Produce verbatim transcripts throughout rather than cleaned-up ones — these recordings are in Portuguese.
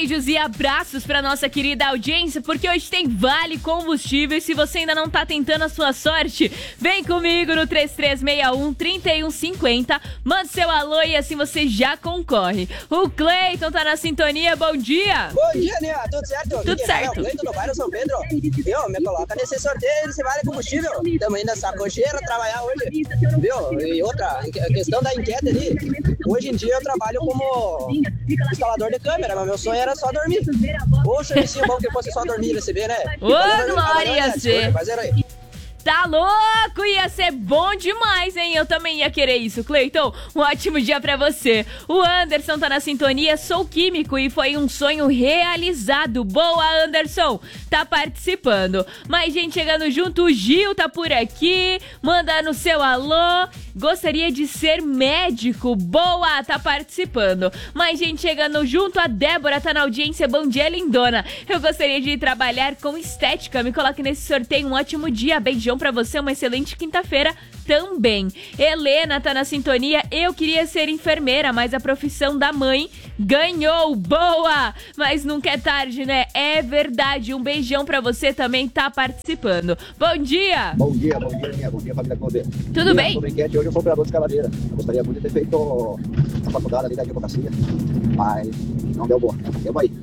Beijos e abraços para nossa querida audiência, porque hoje tem Vale Combustível e se você ainda não tá tentando a sua sorte, vem comigo no três três seis um, três um cinco zero, manda seu alô e assim você já concorre. O Cleiton tá na sintonia, bom dia! Bom dia, Nia, tudo certo? Tudo Aqui certo. É o Cleiton do bairro São Pedro. Viu, me coloca nesse sorteio desse Vale Combustível. Estamos indo nessa cocheira trabalhar hoje. Viu? E outra, a questão da enquete ali, hoje em dia eu trabalho como instalador de câmera, mas meu sonho era só dormir. Poxa, isso bom que fosse só dormir e receber, né? Ô, glória, ia ser. Mas era aí. Tá louco? Ia ser bom demais, hein? Eu também ia querer isso, Cleiton. Um ótimo dia pra você. O Anderson tá na sintonia, sou químico e foi um sonho realizado. Boa, Anderson! Tá participando. Mais gente chegando junto, o Gil tá por aqui, mandando seu alô. Gostaria de ser médico. Boa, tá participando. Mais gente chegando junto, a Débora tá na audiência. Bom dia, lindona. Eu gostaria de trabalhar com estética. Me coloque nesse sorteio. Um ótimo dia. Beijão pra você, uma excelente quinta-feira também. Helena tá na sintonia. Eu queria ser enfermeira, mas a profissão da mãe ganhou. Boa! Mas nunca é tarde, né? É verdade. Um beijão pra você também, tá participando. Bom dia! Bom dia, bom dia, minha. Bom dia, família Clover. Tudo bem? Sobre enquete, hoje eu sou operador de escaladeira. Eu gostaria muito de ter feito a faculdade ali da advocacia, mas não deu bom. Deu aí.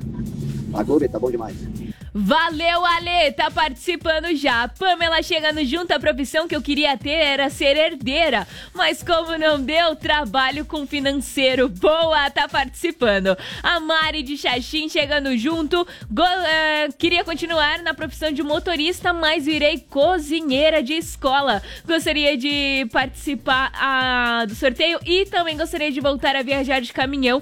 A Clover tá bom demais. Valeu, Ale, tá participando já. Pamela chegando junto, a profissão que eu queria ter era ser herdeira, mas como não deu, trabalho com financeiro. Boa, tá participando. A Mari de Xaxim chegando junto, Go, uh, queria continuar na profissão de motorista, mas virei cozinheira de escola. Gostaria de participar uh, do sorteio e também gostaria de voltar a viajar de caminhão,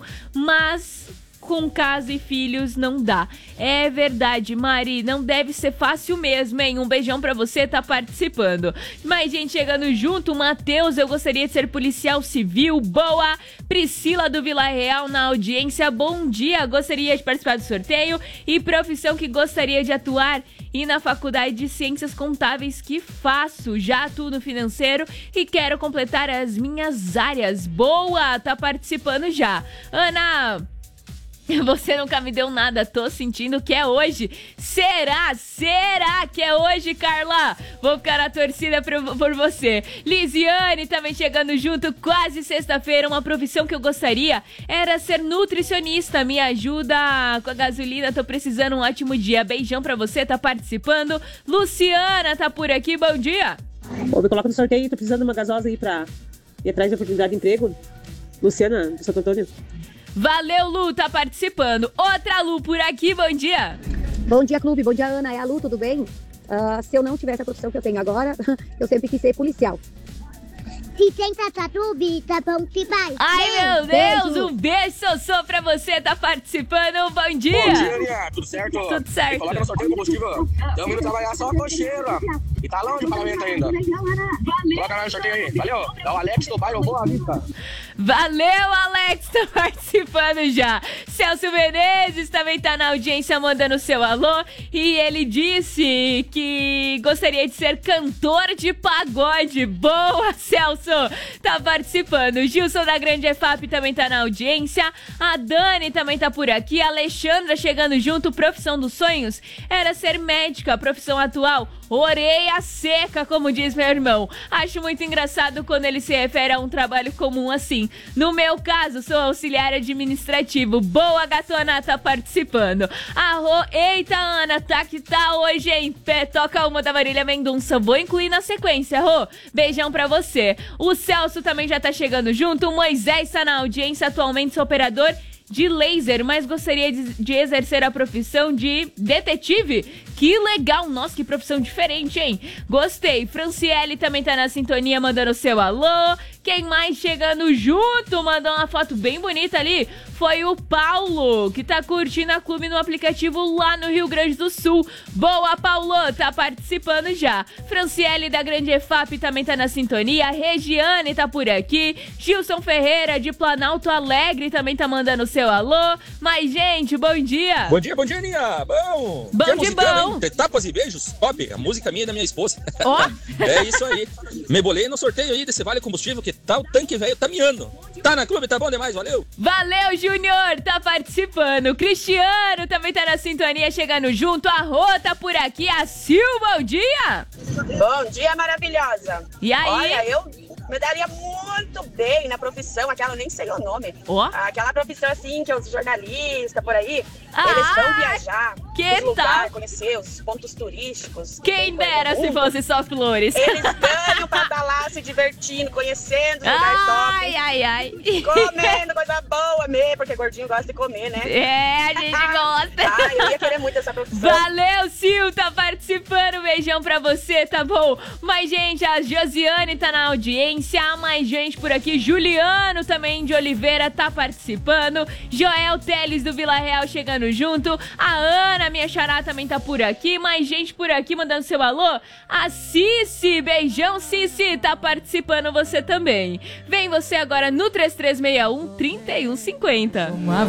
mas com casa e filhos não dá. É verdade, Mari, não deve ser fácil mesmo, hein? Um beijão pra você, tá participando. Mais gente chegando junto, Matheus, eu gostaria de ser policial civil. Boa! Priscila do Vila Real na audiência, bom dia, gostaria de participar do sorteio e profissão que gostaria de atuar e na faculdade de ciências contábeis que faço, já atuo no financeiro e quero completar as minhas áreas. Boa! Tá participando já. Ana, você nunca me deu nada, tô sentindo que é hoje. Será? Será que é hoje, Carla? Vou ficar na torcida por, por você. Lisiane também chegando junto, quase sexta-feira. Uma profissão que eu gostaria era ser nutricionista. Me ajuda com a gasolina, tô precisando. Um ótimo dia. Beijão pra você, tá participando. Luciana tá por aqui, bom dia. Ô, me coloca no sorteio, tô precisando de uma gasosa aí pra ir atrás de oportunidade de emprego. Luciana, do Santo Antônio. Valeu, Lu, tá participando. Outra Lu por aqui, bom dia. Bom dia, clube. Bom dia, Ana. É a Lu, tudo bem? Uh, se eu não tivesse a profissão que eu tenho agora, eu sempre quis ser policial. Se senta pra clube, tá bom que vai. Ai, meu Deus, Beijo. um beijo, Sossô, pra você, tá participando. Bom dia. Bom dia, Nia. Tudo certo? Tudo certo. Me coloca no sorteio combustível. Estamos indo trabalhar só a cocheira. E tá longe o pagamento ainda. Coloca lá no sorteio aí. Valeu. É o Alex do bairro Boa Vista. Valeu, Alex, tá participando já. Celso Menezes também tá na audiência mandando seu alô. E ele disse que gostaria de ser cantor de pagode. Boa, Celso, tá participando. Gilson da Grande E F A P também tá na audiência. A Dani também tá por aqui. A Alexandra chegando junto. Profissão dos sonhos era ser médica. Profissão atual, orelha seca, como diz meu irmão. Acho muito engraçado quando ele se refere a um trabalho comum assim. No meu caso, sou auxiliar administrativo. Boa, gatona, tá participando. Arro, eita, Ana, tá que tá hoje, hein? Pé, toca uma da Marília Mendonça. Vou incluir na sequência, Rô. Beijão pra você. O Celso também já tá chegando junto. O Moisés tá na audiência, atualmente sou operador de laser, mas gostaria de, de exercer a profissão de detetive. Que legal, nossa, que profissão diferente, hein? Gostei. Franciele também tá na sintonia, mandando seu alô. Quem mais chegando junto, mandou uma foto bem bonita ali, foi o Paulo, que tá curtindo a clube no aplicativo lá no Rio Grande do Sul. Boa, Paulo, tá participando já. Franciele da Grande E F A P também tá na sintonia. Regiane tá por aqui. Gilson Ferreira de Planalto Alegre também tá mandando seu alô. Mas, gente, bom dia. Bom dia, bom dia, Aninha. Bom. Bom Que de musicão, bom. hein? Tapas e beijos. Top. A música minha e da minha esposa. Ó. É isso aí. Me bolei no sorteio aí desse Vale Combustível que tá o tanque velho tá miando. Tá na clube, tá bom demais, valeu. Valeu, Júnior, tá participando. O Cristiano também tá na sintonia, chegando junto. A Rô tá por aqui. A Sil, bom dia. Bom dia, maravilhosa. E aí? Olha, eu me daria muito bem na profissão, aquela, eu nem sei o nome. Ó. Aquela profissão assim, que os jornalistas por aí, Ah, eles vão viajar, que os lugares, tal? conhecer os pontos turísticos. Quem tem dera pelo se mundo. fosse só flores. Eles ganham pra estar lá se divertindo, conhecendo os lugares Ai, top, ai, ai. comendo coisa boa mesmo, porque gordinho gosta de comer, né? É, a gente gosta. Ai, eu ia querer muito essa profissão. Valeu, Sil, tá participando. Beijão pra você, tá bom? Mas, gente, a Josiane tá na audiência. Há mais gente por aqui. Juliano também de Oliveira tá participando. Joel Teles do Vila Real chegando junto. A Ana, minha xará, também tá por aqui. Mais gente por aqui mandando seu alô. A Cici, beijão, Cici, tá participando você também. Vem você agora no três três seis um, três um cinco zero.